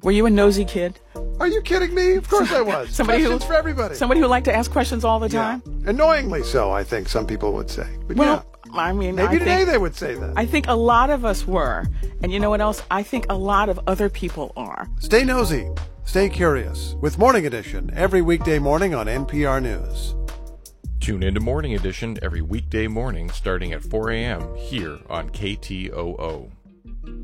Were you a nosy kid? Are you kidding me? Of course I was. Questions for everybody. Somebody who liked to ask questions all the time? Yeah. Annoyingly so, I think some people would say. But Well, yeah. I mean, Maybe today they would say that. I think a lot of us were. And you know what else? I think a lot of other people are. Stay nosy. Stay curious. With Morning Edition every weekday morning on NPR News. Tune into Morning Edition every weekday morning starting at 4 a.m. here on KTOO.